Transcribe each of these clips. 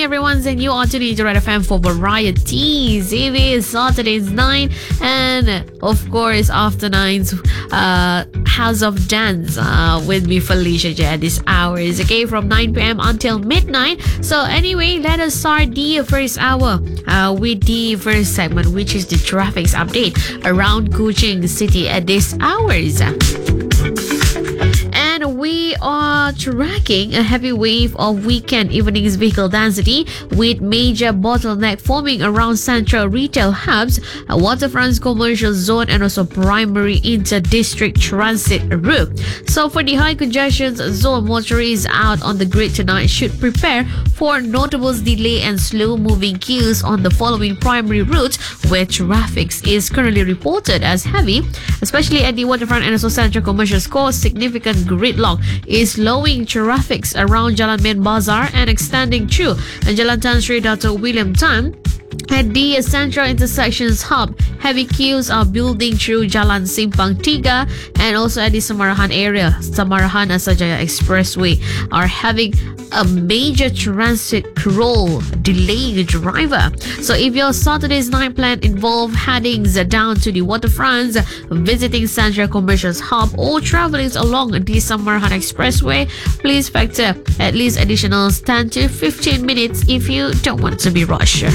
everyone, and you are tuning to Red FM for varieties. It is Saturday's 9, and of course, after 9's House of Dance with me, Felicia J, at this hours, okay, from 9 p.m. until midnight. So, anyway, let us start the first hour with the first segment, which is the traffic update around Kuching City at this hours. And we are tracking a heavy wave of weekend evenings vehicle density with major bottleneck forming around central retail hubs, a waterfront commercial zone, and also primary inter-district transit route. So for the high congestion zone, motorists out on the grid tonight should prepare for notable delay and slow-moving queues on the following primary routes where traffic is currently reported as heavy, especially at the waterfront and also central commercial core. Significant gridlock is slowing traffic around Jalan Main Bazaar and extending through Jalan Tan Sri Dato' William Tan. At the central intersections hub, heavy queues are building through Jalan Simpang Tiga, and also at the Samarahan area, Samarahan Asajaya Expressway are having a major transit crawl, delaying the driver. So if your Saturday's night plan involve headings down to the waterfronts, visiting Central Commercial Hub, or traveling along the Samarahan Expressway, please factor at least additional 10 to 15 minutes if you don't want to be rushed.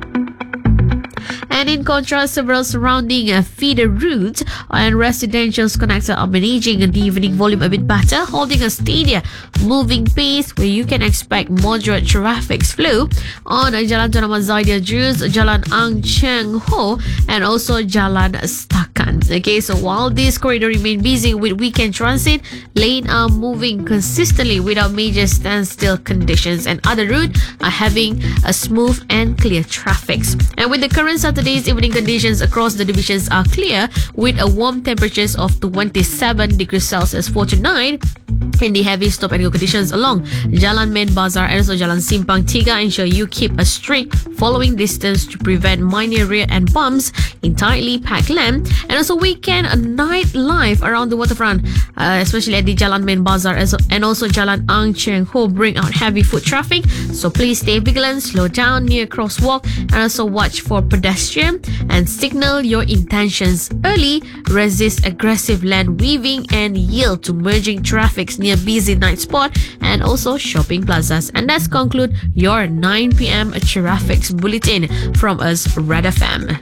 And in contrast, several surrounding feeder routes and residential connectors are managing the evening volume a bit better, holding a steadier moving pace where you can expect moderate traffic flow on Jalan Tun Ahmad Zaidia Juz, Jalan Ang Cheng Ho, and also Jalan Stakan. Okay, so while this corridor remain busy with weekend transit, lanes are moving consistently without major standstill conditions, and other routes are having a smooth and clear traffic. And with the current Saturday's evening conditions across the divisions are clear, with a warm temperatures of 27 degrees Celsius for tonight. In the heavy stop and go conditions along Jalan Main Bazaar and also Jalan Simpang Tiga, ensure you keep a strict following distance to prevent minor rear end bumps in tightly packed lane. And also weekend night life around the waterfront, especially at the Jalan Main Bazaar and also Jalan Ang Cheng Ho, bring out heavy foot traffic. So please stay vigilant, slow down near crosswalk, and also watch for pedestrian and signal your intentions early. Resist aggressive lane weaving and yield to merging traffic near busy night spot and also shopping plazas. And that's conclude your 9 p.m. traffic bulletin from us, Red FM.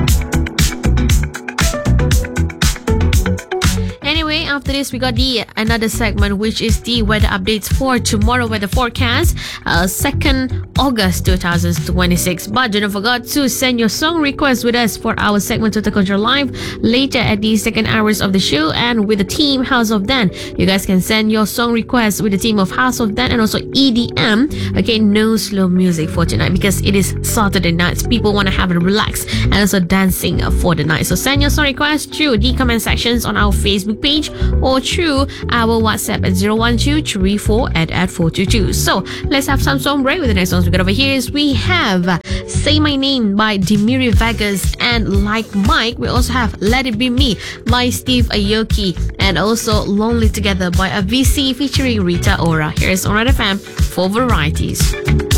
Anyway, after this, we got another segment, which is the weather updates for tomorrow weather forecast, 2nd August 2026. But do not forget to send your song requests with us for our segment Total Control Live later at the second hours of the show, and with the team House of Dan. You guys can send your song requests with the team of House of Dan and also EDM. Okay, no slow music for tonight because it is Saturday nights. People want to have a relax and also dancing for the night. So send your song requests through the comment sections on our Facebook page or through our WhatsApp at 01234@422. So let's have some song break. With the next songs we got over here is we have Say My Name by Demiri Vegas and Like Mike. We also have Let It Be Me by Steve Aoki, and also Lonely Together by Avicii featuring Rita Ora. Here's on Red FM for varieties.